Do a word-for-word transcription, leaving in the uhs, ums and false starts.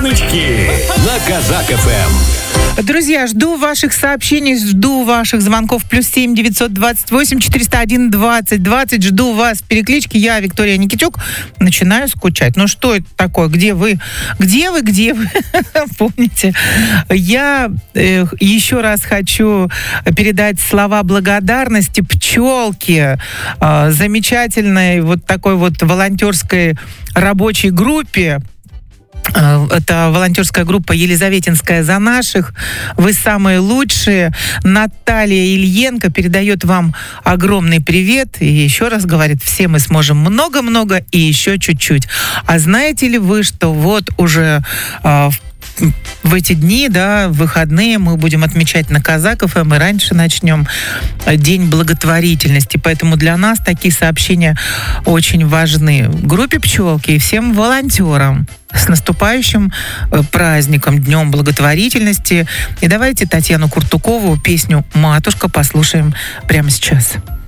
Дрючки на Казак эф эм. Друзья, жду ваших сообщений, жду ваших звонков. Плюс семь девятьсот двадцать восемь четыреста один двадцать двадцать. Жду вас в перекличке. Я, Виктория Никитюк, начинаю скучать. Ну что это такое? Где вы? Где вы? Где вы? Помните? Я э, еще раз хочу передать слова благодарности пчелке, э, замечательной вот такой вот волонтерской рабочей группе. Это волонтерская группа «Елизаветинская за наших». Вы самые лучшие. Наталья Ильенко передает вам огромный привет. И еще раз говорит, все мы сможем много-много и еще чуть-чуть. А знаете ли вы, что вот уже э, в эти дни, да, в выходные мы будем отмечать на Казак эф эм, и раньше начнем День благотворительности. Поэтому для нас такие сообщения очень важны. Группе «Пчелки» и всем волонтерам с наступающим праздником, Днем благотворительности. И давайте Татьяну Куртукову песню «Матушка» послушаем прямо сейчас.